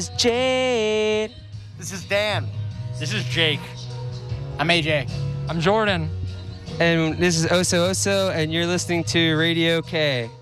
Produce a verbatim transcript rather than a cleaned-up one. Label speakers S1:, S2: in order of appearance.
S1: Jade.
S2: This is Dan.
S3: This is Jake.
S4: I'm A J.
S3: I'm Jordan.
S1: And this is Oso Oso, and you're listening to Radio K.